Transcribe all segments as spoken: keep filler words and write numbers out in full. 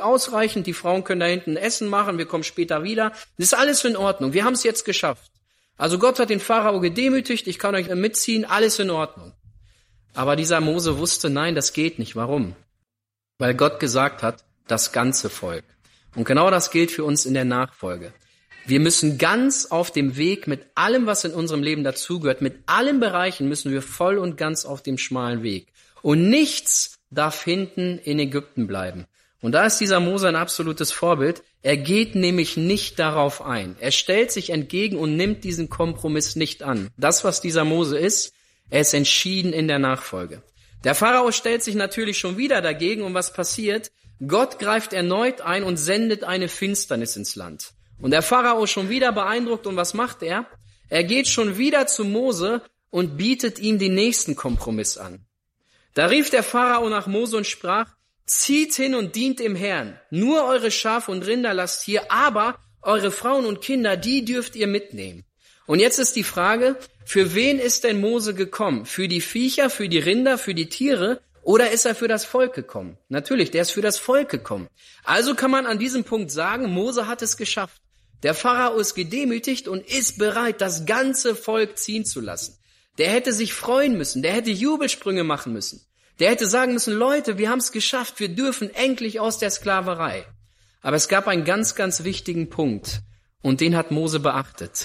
ausreichend, die Frauen können da hinten Essen machen, wir kommen später wieder. Das ist alles in Ordnung, wir haben es jetzt geschafft. Also Gott hat den Pharao gedemütigt, ich kann euch mitziehen, alles in Ordnung. Aber dieser Mose wusste, nein, das geht nicht. Warum? Weil Gott gesagt hat, das ganze Volk. Und genau das gilt für uns in der Nachfolge. Wir müssen ganz auf dem Weg mit allem, was in unserem Leben dazugehört, mit allen Bereichen müssen wir voll und ganz auf dem schmalen Weg. Und nichts darf hinten in Ägypten bleiben. Und da ist dieser Mose ein absolutes Vorbild. Er geht nämlich nicht darauf ein. Er stellt sich entgegen und nimmt diesen Kompromiss nicht an. Das, was dieser Mose ist, er ist entschieden in der Nachfolge. Der Pharao stellt sich natürlich schon wieder dagegen und was passiert? Gott greift erneut ein und sendet eine Finsternis ins Land. Und der Pharao schon wieder beeindruckt und was macht er? Er geht schon wieder zu Mose und bietet ihm den nächsten Kompromiss an. Da rief der Pharao nach Mose und sprach, zieht hin und dient dem Herrn. Nur eure Schafe und Rinder lasst hier, aber eure Frauen und Kinder, die dürft ihr mitnehmen. Und jetzt ist die Frage, für wen ist denn Mose gekommen? Für die Viecher, für die Rinder, für die Tiere? Oder ist er für das Volk gekommen? Natürlich, der ist für das Volk gekommen. Also kann man an diesem Punkt sagen, Mose hat es geschafft. Der Pharao ist gedemütigt und ist bereit, das ganze Volk ziehen zu lassen. Der hätte sich freuen müssen, der hätte Jubelsprünge machen müssen. Der hätte sagen müssen, Leute, wir haben es geschafft, wir dürfen endlich aus der Sklaverei. Aber es gab einen ganz, ganz wichtigen Punkt und den hat Mose beachtet.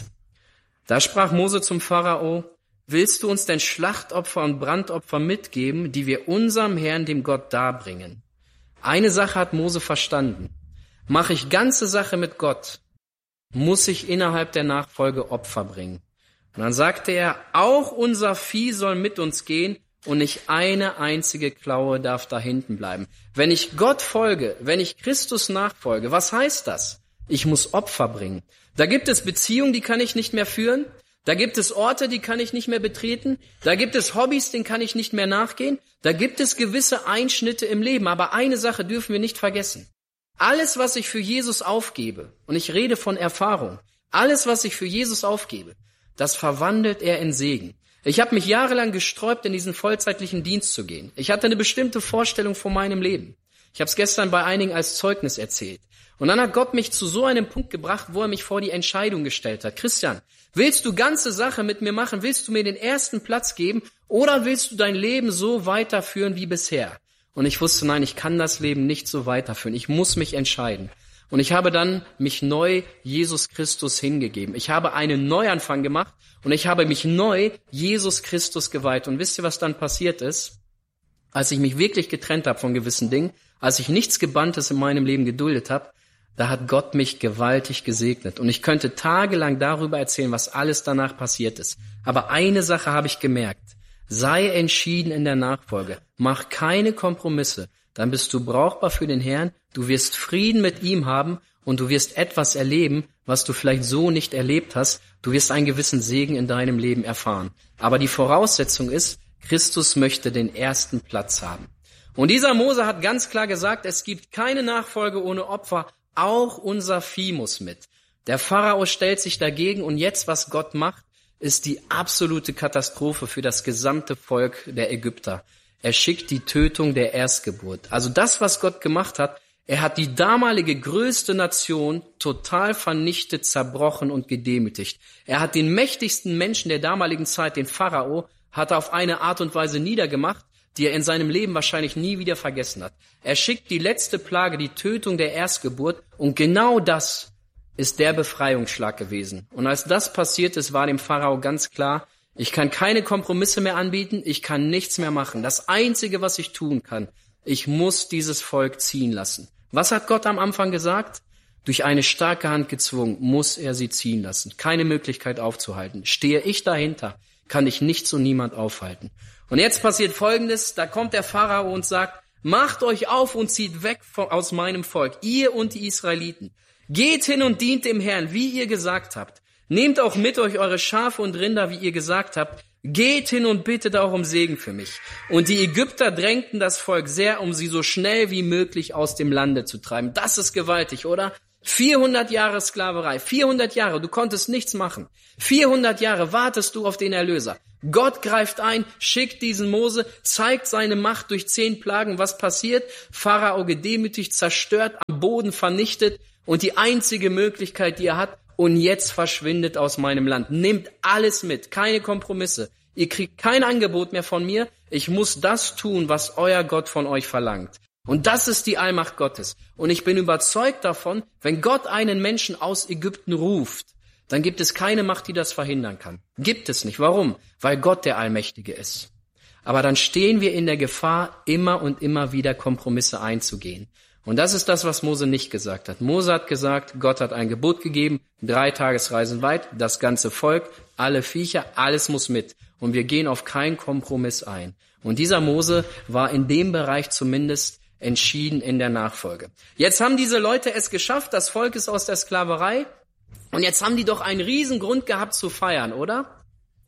Da sprach Mose zum Pharao, willst du uns denn Schlachtopfer und Brandopfer mitgeben, die wir unserem Herrn, dem Gott, darbringen? Eine Sache hat Mose verstanden. Mache ich ganze Sache mit Gott, muss ich innerhalb der Nachfolge Opfer bringen. Und dann sagte er, auch unser Vieh soll mit uns gehen und nicht eine einzige Klaue darf da hinten bleiben. Wenn ich Gott folge, wenn ich Christus nachfolge, was heißt das? Ich muss Opfer bringen. Da gibt es Beziehungen, die kann ich nicht mehr führen. Da gibt es Orte, die kann ich nicht mehr betreten. Da gibt es Hobbys, denen kann ich nicht mehr nachgehen. Da gibt es gewisse Einschnitte im Leben. Aber eine Sache dürfen wir nicht vergessen. Alles, was ich für Jesus aufgebe, und ich rede von Erfahrung, alles, was ich für Jesus aufgebe, das verwandelt er in Segen. Ich habe mich jahrelang gesträubt, in diesen vollzeitlichen Dienst zu gehen. Ich hatte eine bestimmte Vorstellung von meinem Leben. Ich habe es gestern bei einigen als Zeugnis erzählt. Und dann hat Gott mich zu so einem Punkt gebracht, wo er mich vor die Entscheidung gestellt hat. Christian, willst du ganze Sache mit mir machen? Willst du mir den ersten Platz geben? Oder willst du dein Leben so weiterführen wie bisher? Und ich wusste, nein, ich kann das Leben nicht so weiterführen. Ich muss mich entscheiden. Und ich habe dann mich neu Jesus Christus hingegeben. Ich habe einen Neuanfang gemacht und ich habe mich neu Jesus Christus geweiht. Und wisst ihr, was dann passiert ist? Als ich mich wirklich getrennt habe von gewissen Dingen, als ich nichts Gebanntes in meinem Leben geduldet habe, da hat Gott mich gewaltig gesegnet. Und ich könnte tagelang darüber erzählen, was alles danach passiert ist. Aber eine Sache habe ich gemerkt. Sei entschieden in der Nachfolge. Mach keine Kompromisse. Dann bist du brauchbar für den Herrn. Du wirst Frieden mit ihm haben und du wirst etwas erleben, was du vielleicht so nicht erlebt hast. Du wirst einen gewissen Segen in deinem Leben erfahren. Aber die Voraussetzung ist, Christus möchte den ersten Platz haben. Und dieser Mose hat ganz klar gesagt, es gibt keine Nachfolge ohne Opfer. Auch unser Vieh muss mit. Der Pharao stellt sich dagegen und jetzt, was Gott macht, ist die absolute Katastrophe für das gesamte Volk der Ägypter. Er schickt die Tötung der Erstgeburt. Also das, was Gott gemacht hat, er hat die damalige größte Nation total vernichtet, zerbrochen und gedemütigt. Er hat den mächtigsten Menschen der damaligen Zeit, den Pharao, hat er auf eine Art und Weise niedergemacht, die er in seinem Leben wahrscheinlich nie wieder vergessen hat. Er schickt die letzte Plage, die Tötung der Erstgeburt, und genau das ist der Befreiungsschlag gewesen. Und als das passiert ist, war dem Pharao ganz klar, ich kann keine Kompromisse mehr anbieten, ich kann nichts mehr machen. Das Einzige, was ich tun kann, ich muss dieses Volk ziehen lassen. Was hat Gott am Anfang gesagt? Durch eine starke Hand gezwungen, muss er sie ziehen lassen. Keine Möglichkeit aufzuhalten. Stehe ich dahinter, kann ich nichts und niemand aufhalten. Und jetzt passiert Folgendes, da kommt der Pharao und sagt, macht euch auf und zieht weg von, aus meinem Volk, ihr und die Israeliten. Geht hin und dient dem Herrn, wie ihr gesagt habt. Nehmt auch mit euch eure Schafe und Rinder, wie ihr gesagt habt. Geht hin und bittet auch um Segen für mich. Und die Ägypter drängten das Volk sehr, um sie so schnell wie möglich aus dem Lande zu treiben. Das ist gewaltig, oder? vierhundert Jahre Sklaverei, vierhundert Jahre, du konntest nichts machen. vierhundert Jahre wartest du auf den Erlöser. Gott greift ein, schickt diesen Mose, zeigt seine Macht durch zehn Plagen. Was passiert? Pharao gedemütigt, zerstört, am Boden vernichtet und die einzige Möglichkeit, die er hat, und jetzt verschwindet aus meinem Land. Nehmt alles mit, keine Kompromisse. Ihr kriegt kein Angebot mehr von mir. Ich muss das tun, was euer Gott von euch verlangt. Und das ist die Allmacht Gottes. Und ich bin überzeugt davon, wenn Gott einen Menschen aus Ägypten ruft, dann gibt es keine Macht, die das verhindern kann. Gibt es nicht. Warum? Weil Gott der Allmächtige ist. Aber dann stehen wir in der Gefahr, immer und immer wieder Kompromisse einzugehen. Und das ist das, was Mose nicht gesagt hat. Mose hat gesagt, Gott hat ein Gebot gegeben, drei Tagesreisen weit, das ganze Volk, alle Viecher, alles muss mit. Und wir gehen auf keinen Kompromiss ein. Und dieser Mose war in dem Bereich zumindest entschieden in der Nachfolge. Jetzt haben diese Leute es geschafft, das Volk ist aus der Sklaverei. Und jetzt haben die doch einen riesen Grund gehabt zu feiern, oder?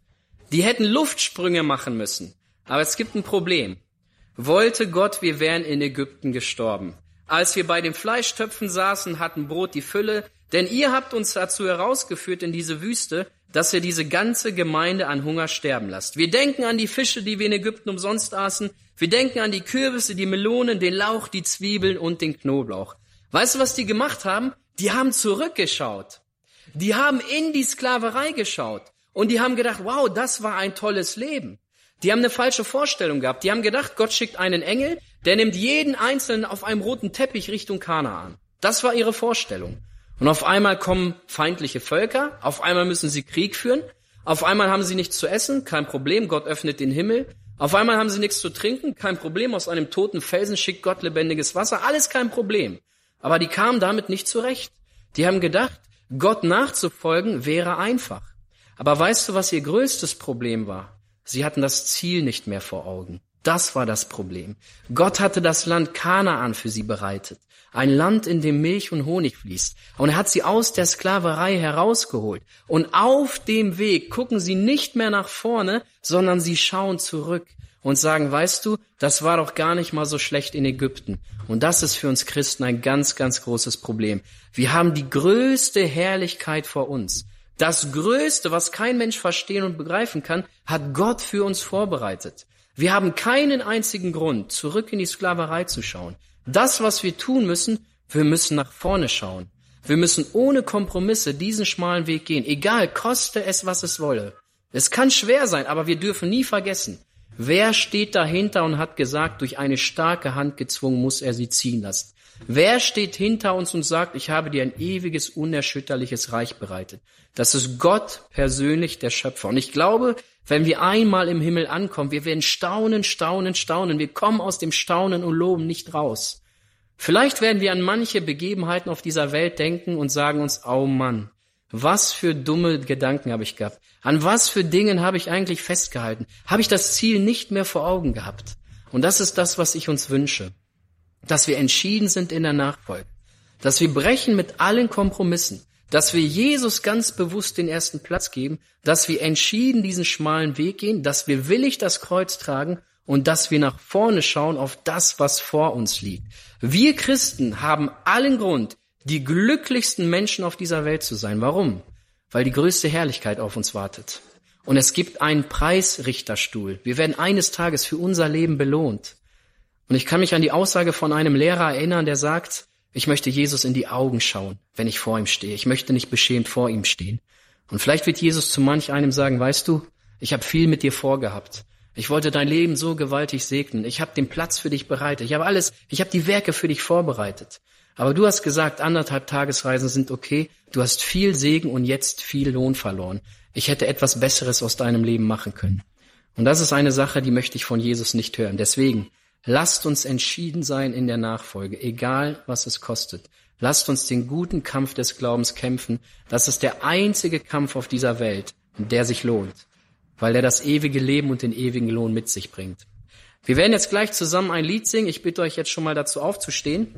Die hätten Luftsprünge machen müssen. Aber es gibt ein Problem. Wollte Gott, wir wären in Ägypten gestorben. Als wir bei den Fleischtöpfen saßen, hatten Brot die Fülle. Denn ihr habt uns dazu herausgeführt in diese Wüste, dass ihr diese ganze Gemeinde an Hunger sterben lasst. Wir denken an die Fische, die wir in Ägypten umsonst aßen. Wir denken an die Kürbisse, die Melonen, den Lauch, die Zwiebeln und den Knoblauch. Weißt du, was die gemacht haben? Die haben zurückgeschaut. Die haben in die Sklaverei geschaut. Und die haben gedacht, wow, das war ein tolles Leben. Die haben eine falsche Vorstellung gehabt. Die haben gedacht, Gott schickt einen Engel, der nimmt jeden Einzelnen auf einem roten Teppich Richtung Kanaan. Das war ihre Vorstellung. Und auf einmal kommen feindliche Völker, auf einmal müssen sie Krieg führen, auf einmal haben sie nichts zu essen, kein Problem, Gott öffnet den Himmel, auf einmal haben sie nichts zu trinken, kein Problem, aus einem toten Felsen schickt Gott lebendiges Wasser, alles kein Problem. Aber die kamen damit nicht zurecht. Die haben gedacht, Gott nachzufolgen wäre einfach. Aber weißt du, was ihr größtes Problem war? Sie hatten das Ziel nicht mehr vor Augen. Das war das Problem. Gott hatte das Land Kanaan für sie bereitet. Ein Land, in dem Milch und Honig fließt. Und er hat sie aus der Sklaverei herausgeholt. Und auf dem Weg gucken sie nicht mehr nach vorne, sondern sie schauen zurück und sagen, weißt du, das war doch gar nicht mal so schlecht in Ägypten. Und das ist für uns Christen ein ganz, ganz großes Problem. Wir haben die größte Herrlichkeit vor uns. Das Größte, was kein Mensch verstehen und begreifen kann, hat Gott für uns vorbereitet. Wir haben keinen einzigen Grund, zurück in die Sklaverei zu schauen. Das, was wir tun müssen, wir müssen nach vorne schauen. Wir müssen ohne Kompromisse diesen schmalen Weg gehen, egal, koste es, was es wolle. Es kann schwer sein, aber wir dürfen nie vergessen, wer steht dahinter und hat gesagt, durch eine starke Hand gezwungen muss er sie ziehen lassen. Wer steht hinter uns und sagt, ich habe dir ein ewiges, unerschütterliches Reich bereitet? Das ist Gott persönlich, der Schöpfer. Und ich glaube, wenn wir einmal im Himmel ankommen, wir werden staunen, staunen, staunen. Wir kommen aus dem Staunen und Loben nicht raus. Vielleicht werden wir an manche Begebenheiten auf dieser Welt denken und sagen uns, oh Mann, was für dumme Gedanken habe ich gehabt? An was für Dingen habe ich eigentlich festgehalten? Habe ich das Ziel nicht mehr vor Augen gehabt? Und das ist das, was ich uns wünsche. Dass wir entschieden sind in der Nachfolge. Dass wir brechen mit allen Kompromissen. Dass wir Jesus ganz bewusst den ersten Platz geben, dass wir entschieden diesen schmalen Weg gehen, dass wir willig das Kreuz tragen und dass wir nach vorne schauen auf das, was vor uns liegt. Wir Christen haben allen Grund, die glücklichsten Menschen auf dieser Welt zu sein. Warum? Weil die größte Herrlichkeit auf uns wartet. Und es gibt einen Preisrichterstuhl. Wir werden eines Tages für unser Leben belohnt. Und ich kann mich an die Aussage von einem Lehrer erinnern, der sagt, ich möchte Jesus in die Augen schauen, wenn ich vor ihm stehe. Ich möchte nicht beschämt vor ihm stehen. Und vielleicht wird Jesus zu manch einem sagen, weißt du, ich habe viel mit dir vorgehabt. Ich wollte dein Leben so gewaltig segnen. Ich habe den Platz für dich bereitet. Ich habe alles, ich habe die Werke für dich vorbereitet. Aber du hast gesagt, anderthalb Tagesreisen sind okay. Du hast viel Segen und jetzt viel Lohn verloren. Ich hätte etwas Besseres aus deinem Leben machen können. Und das ist eine Sache, die möchte ich von Jesus nicht hören. Deswegen, lasst uns entschieden sein in der Nachfolge, egal was es kostet. Lasst uns den guten Kampf des Glaubens kämpfen. Das ist der einzige Kampf auf dieser Welt, der sich lohnt, weil er das ewige Leben und den ewigen Lohn mit sich bringt. Wir werden jetzt gleich zusammen ein Lied singen. Ich bitte euch jetzt schon mal dazu aufzustehen.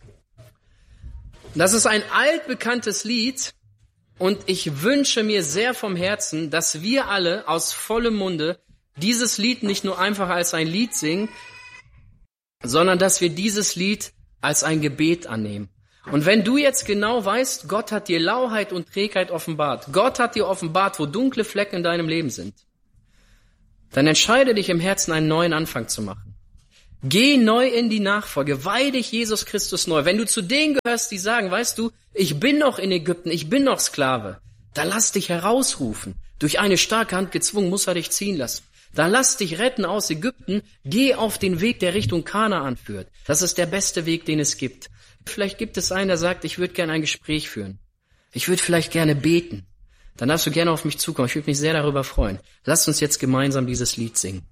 Das ist ein altbekanntes Lied und ich wünsche mir sehr vom Herzen, dass wir alle aus vollem Munde dieses Lied nicht nur einfach als ein Lied singen, sondern dass wir dieses Lied als ein Gebet annehmen. Und wenn du jetzt genau weißt, Gott hat dir Lauheit und Trägheit offenbart, Gott hat dir offenbart, wo dunkle Flecken in deinem Leben sind, dann entscheide dich im Herzen, einen neuen Anfang zu machen. Geh neu in die Nachfolge, weihe dich Jesus Christus neu. Wenn du zu denen gehörst, die sagen, weißt du, ich bin noch in Ägypten, ich bin noch Sklave, dann lass dich herausrufen. Durch eine starke Hand gezwungen muss er dich ziehen lassen. Dann lass dich retten aus Ägypten, geh auf den Weg, der Richtung Kanaan führt. Das ist der beste Weg, den es gibt. Vielleicht gibt es einen, der sagt, ich würde gerne ein Gespräch führen. Ich würde vielleicht gerne beten. Dann darfst du gerne auf mich zukommen. Ich würde mich sehr darüber freuen. Lasst uns jetzt gemeinsam dieses Lied singen.